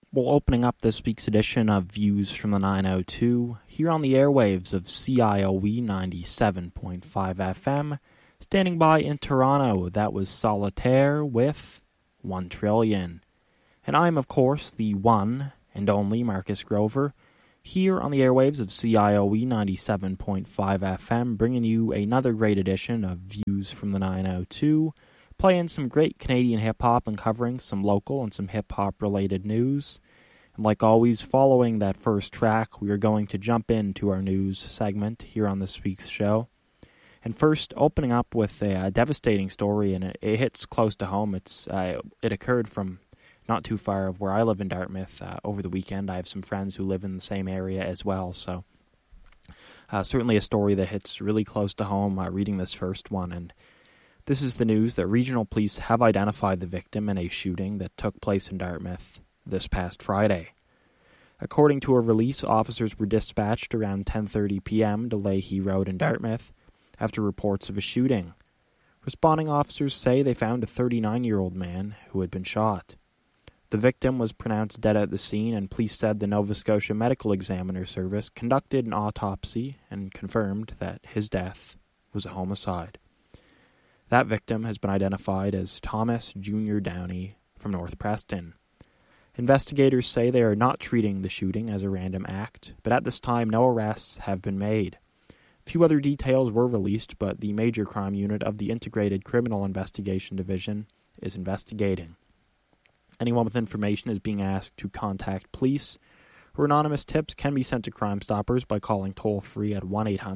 Well, opening up this week's edition of Views from the 902, here on the airwaves of CIOE 97.5 FM, standing by in Toronto, that was Solitaire with 1 Trillion. And I'm, of course, the one and only Marcus Grover, here on the airwaves of CIOE 97.5 FM, bringing you another great edition of Views from the 902, playing some great Canadian hip-hop and covering some local and some hip-hop related news. And like always, following that first track, we are going to jump into our news segment here on this week's show. And first, opening up with a devastating story, and it hits close to home. It occurred from not too far of where I live in Dartmouth over the weekend. I have some friends who live in the same area as well, so certainly a story that hits really close to home reading this first one. And this is the news that regional police have identified the victim in a shooting that took place in Dartmouth this past Friday. According to a release, officers were dispatched around 10:30 p.m. to Leahy Road in Dartmouth after reports of a shooting. Responding officers say they found a 39-year-old man who had been shot. The victim was pronounced dead at the scene, and police said the Nova Scotia Medical Examiner Service conducted an autopsy and confirmed that his death was a homicide. That victim has been identified as Thomas Jr. Downey from North Preston. Investigators say they are not treating the shooting as a random act, but at this time no arrests have been made. A few other details were released, but the Major Crime Unit of the Integrated Criminal Investigation Division is investigating. Anyone with information is being asked to contact police, or anonymous tips can be sent to Crime Stoppers by calling toll-free at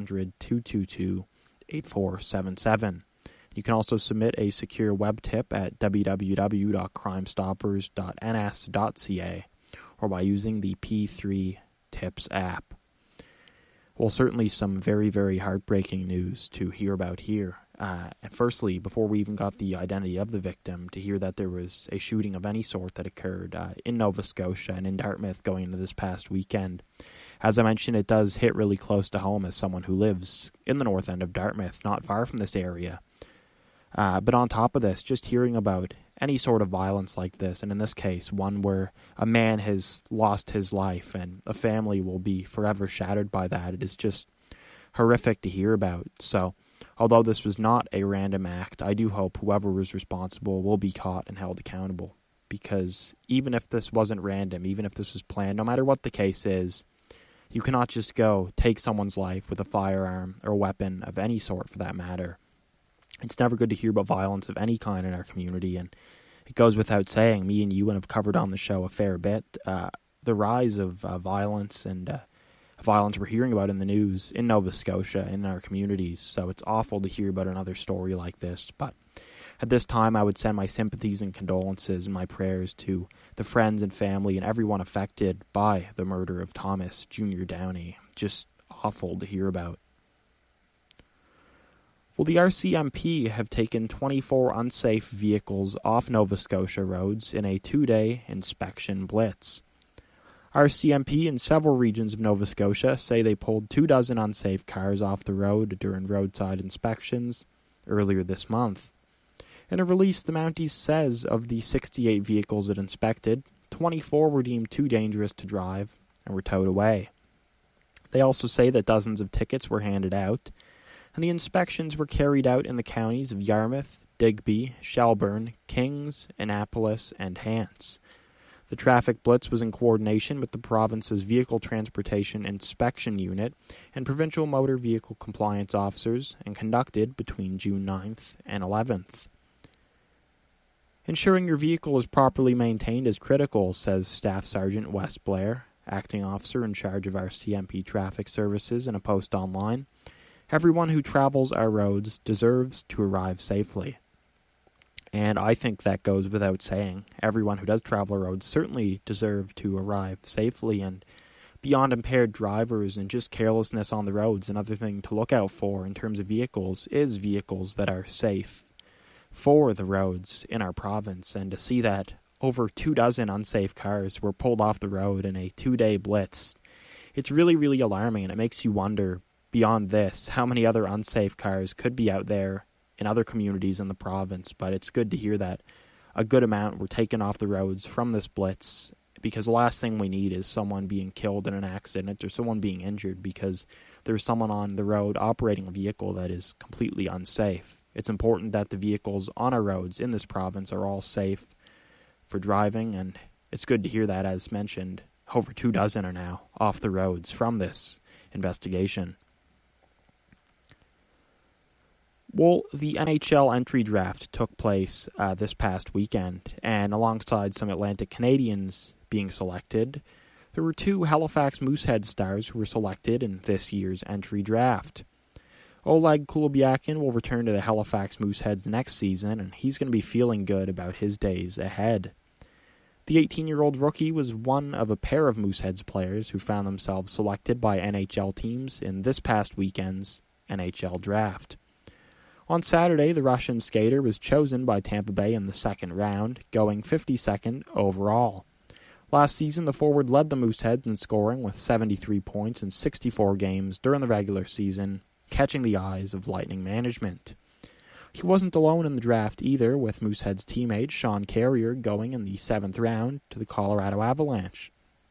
1-800-222-8477. You can also submit a secure web tip at www.crimestoppers.ns.ca or by using the P3 Tips app. Well, certainly some very, very heartbreaking news to hear about here. And firstly, before we even got the identity of the victim, to hear that there was a shooting of any sort that occurred in Nova Scotia and in Dartmouth going into this past weekend. As I mentioned, it does hit really close to home as someone who lives in the north end of Dartmouth, not far from this area. But on top of this, just hearing about any sort of violence like this, and in this case, one where a man has lost his life and a family will be forever shattered by that, it is just horrific to hear about. So, although this was not a random act, I do hope whoever was responsible will be caught and held accountable. Because even if this wasn't random, even if this was planned, no matter what the case is, you cannot just go take someone's life with a firearm or a weapon of any sort for that matter. It's never good to hear about violence of any kind in our community, and it goes without saying, me and you have covered on the show a fair bit, the rise of violence and violence we're hearing about in the news in Nova Scotia, in our communities, so it's awful to hear about another story like this, but at this time I would send my sympathies and condolences and my prayers to the friends and family and everyone affected by the murder of Thomas Jr. Downey. Just awful to hear about. Well, the RCMP have taken 24 unsafe vehicles off Nova Scotia roads in a 2-day inspection blitz. RCMP in several regions of Nova Scotia say they pulled 24 unsafe cars off the road during roadside inspections earlier this month. In a release, the Mounties says of the 68 vehicles it inspected, 24 were deemed too dangerous to drive and were towed away. They also say that dozens of tickets were handed out, and the inspections were carried out in the counties of Yarmouth, Digby, Shelburne, Kings, Annapolis, and Hants. The traffic blitz was in coordination with the province's Vehicle Transportation Inspection Unit and Provincial Motor Vehicle Compliance Officers and conducted between June 9th and 11th. Ensuring your vehicle is properly maintained is critical, says Staff Sergeant Wes Blair, acting officer in charge of RCMP traffic services, in a post online. Everyone who travels our roads deserves to arrive safely. And I think that goes without saying. Everyone who does travel our roads certainly deserve to arrive safely, and beyond impaired drivers and just carelessness on the roads, another thing to look out for in terms of vehicles is vehicles that are safe for the roads in our province. And to see that over 24 unsafe cars were pulled off the road in a 2-day blitz, it's really, really alarming, and it makes you wonder, beyond this, how many other unsafe cars could be out there in other communities in the province. But it's good to hear that a good amount were taken off the roads from this blitz because the last thing we need is someone being killed in an accident or someone being injured because there's someone on the road operating a vehicle that is completely unsafe. It's important that the vehicles on our roads in this province are all safe for driving, and it's good to hear that, as mentioned, over 24 are now off the roads from this investigation. Well, the NHL entry draft took place this past weekend, and alongside some Atlantic Canadians being selected, there were 2 Halifax Moosehead stars who were selected in this year's entry draft. Oleg Kulobyakin will return to the Halifax Mooseheads next season, and he's going to be feeling good about his days ahead. The 18-year-old rookie was one of a pair of Mooseheads players who found themselves selected by NHL teams in this past weekend's NHL draft. On Saturday, the Russian skater was chosen by Tampa Bay in the second round, going 52nd overall. Last season, the forward led the Mooseheads in scoring with 73 points in 64 games during the regular season, catching the eyes of Lightning management. He wasn't alone in the draft either, with Mooseheads teammate Sean Carrier going in the 7th round to the Colorado Avalanche.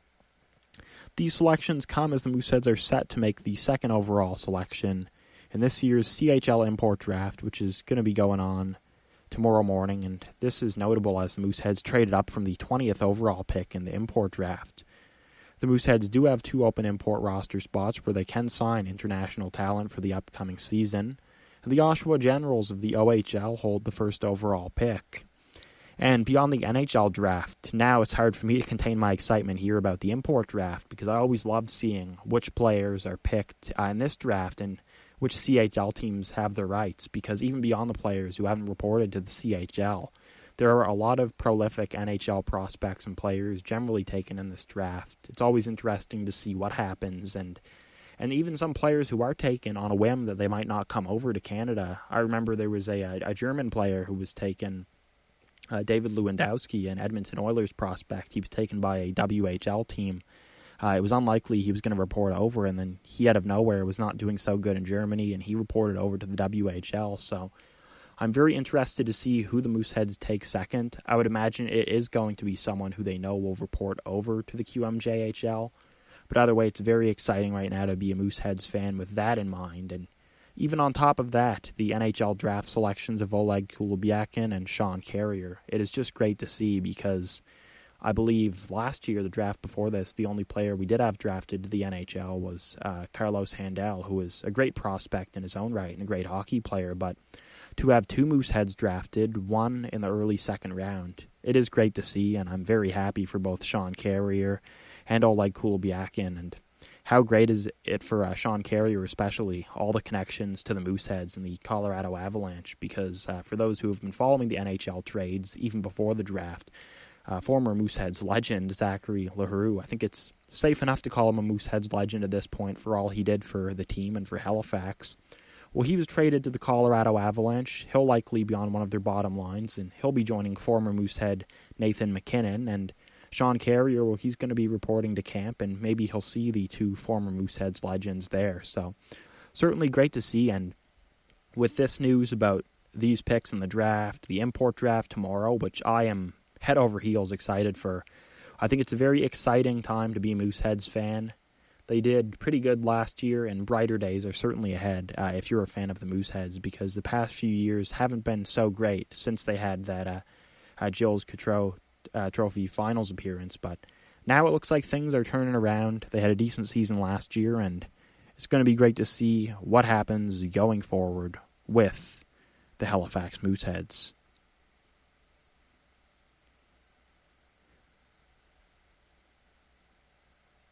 These selections come as the Mooseheads are set to make the second overall selection in this year's CHL import draft, which is going to be going on tomorrow morning, and this is notable as the Mooseheads traded up from the 20th overall pick in the import draft. The Mooseheads do have 2 open import roster spots where they can sign international talent for the upcoming season, and the Oshawa Generals of the OHL hold the first overall pick. And beyond the NHL draft, now it's hard for me to contain my excitement here about the import draft, because I always love seeing which players are picked in this draft and which CHL teams have their rights, because even beyond the players who haven't reported to the CHL, there are a lot of prolific NHL prospects and players generally taken in this draft. It's always interesting to see what happens, and even some players who are taken on a whim that they might not come over to Canada. I remember there was a German player who was taken, David Lewandowski, an Edmonton Oilers prospect. He was taken by a WHL team. It was unlikely he was going to report over, and then he out of nowhere was not doing so good in Germany, and he reported over to the WHL. So I'm very interested to see who the Mooseheads take second. I would imagine it is going to be someone who they know will report over to the QMJHL. But either way, it's very exciting right now to be a Mooseheads fan with that in mind. And even on top of that, the NHL draft selections of Oleg Kulobyakin and Sean Carrier, it is just great to see, because I believe last year, the draft before this, the only player we did have drafted to the NHL was Carlos Handel, who is a great prospect in his own right and a great hockey player. But to have 2 Mooseheads drafted, one in the early second round, it is great to see, and I'm very happy for both Sean Carrier and Oleg Kulobyakin. And how great is it for Sean Carrier especially, all the connections to the Mooseheads and the Colorado Avalanche, because for those who have been following the NHL trades even before the draft, former Mooseheads legend Zachary Leroux, I think it's safe enough to call him a Mooseheads legend at this point for all he did for the team and for Halifax. Well, he was traded to the Colorado Avalanche. He'll likely be on one of their bottom lines, and he'll be joining former Moosehead Nathan McKinnon. And Sean Carrier, well, he's going to be reporting to camp, and maybe he'll see the 2 former Mooseheads legends there. So certainly great to see, and with this news about these picks in the draft, the import draft tomorrow, which I am head over heels excited for. I think it's a very exciting time to be a Mooseheads fan. They did pretty good last year, and brighter days are certainly ahead if you're a fan of the Mooseheads, because the past few years haven't been so great since they had that Gilles Coutreau Trophy finals appearance. But now it looks like things are turning around. They had a decent season last year, and it's going to be great to see what happens going forward with the Halifax Mooseheads.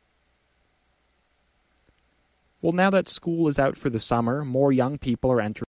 Well, now that school is out for the summer, more young people are entering